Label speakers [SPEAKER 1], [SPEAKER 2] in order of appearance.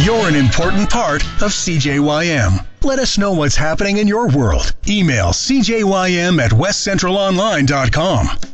[SPEAKER 1] You're an important part of CJYM. Let us know what's happening in your world. Email cjym@westcentralonline.com.